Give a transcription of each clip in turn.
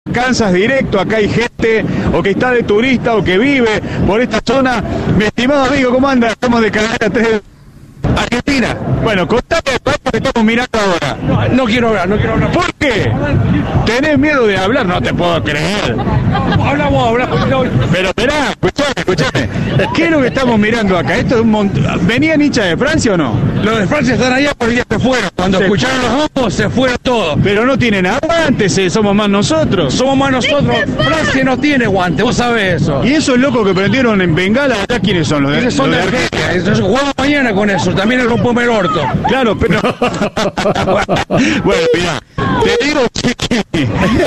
Kansas directo. Acá hay gente o que está de turista o que vive por esta zona. Mi estimado amigo, ¿cómo anda? Estamos de Carrera 3 Argentina. Bueno, contame el país que estamos mirando ahora. No quiero hablar. ¿Por qué? ¿Tenés miedo de hablar? No te puedo creer. Hablamos. Pero esperá, escuchame. ¿Qué es lo que estamos mirando acá? Esto es un montón. ¿Venían hinchas de Francia o no? Los de Francia están allá, pero ya se fueron. Cuando escucharon los bombos, se fueron todos. Pero no tienen aguantes, somos más nosotros. Francia no tiene guante, vos sabés eso. Y esos locos que prendieron en Bengala, ¿allá quiénes son? Los Esos son de Argelia. Entonces jugamos mañana con eso. También el rompome el orto. Claro, pero... Bueno, mirá, te digo que...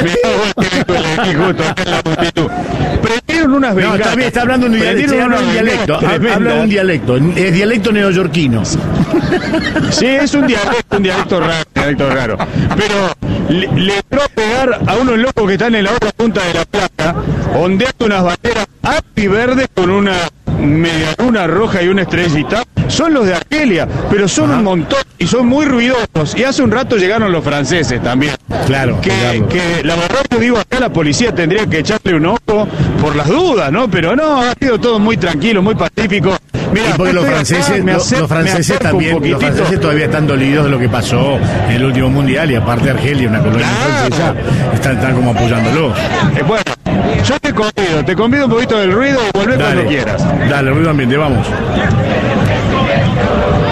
justo acá en la multitud. Prendieron unas bengalas. No, también está hablando un dialecto. Habla un dialecto. Es dialecto neoyorquino. Sí, es un dialecto raro. Pero le entró a pegar a unos locos que están en la otra punta de la plaza, ondeando unas banderas verdes con una media luna roja y una estrellita. Son los de Argelia, pero son un montón y son muy ruidosos. Y hace un rato llegaron los franceses también. Claro. Que la verdad que digo, acá la policía tendría que echarle un ojo por las dudas, ¿no? Pero no, ha sido todo muy tranquilo, muy pacífico. Mira, y porque los franceses todavía están dolidos de lo que pasó en el último mundial, y aparte Argelia, una colonia francesa, están como apoyándolo. Bueno, yo te convido un poquito del ruido y volver cuando quieras. Dale, ruido ambiente, vamos.